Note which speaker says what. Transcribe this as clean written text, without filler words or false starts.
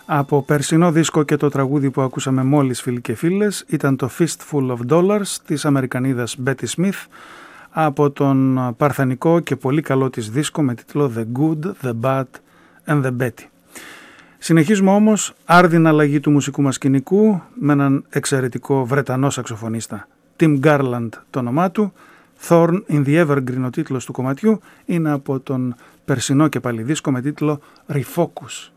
Speaker 1: Από περσινό δίσκο και το τραγούδι που ακούσαμε μόλις, φίλοι και φίλες, ήταν το Fistful of Dollars της Αμερικανίδας Betty Smith από τον παρθενικό και πολύ καλό της δίσκο με τίτλο The Good, The Bad and The Betty. Συνεχίζουμε όμως άρδιν αλλαγή του μουσικού μας σκηνικού με έναν εξαιρετικό Βρετανό σαξοφωνίστα, Tim Garland το όνομά του. Thorn in the Evergreen ο τίτλος του κομματιού, είναι από τον περσινό και πάλι δίσκο με τίτλο Refocus.